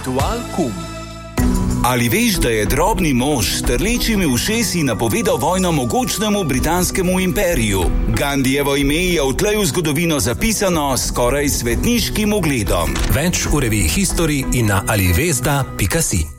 Ritual Kum. Ali veš, da je drobni mož s trlečimi ušesi napovedal vojno mogočnemu britanskemu imperiju? Gandijevo ime je odtlej v zgodovino zapisano s skoraj svetniškim ugledom. Več v reviji History in na alivesda.si.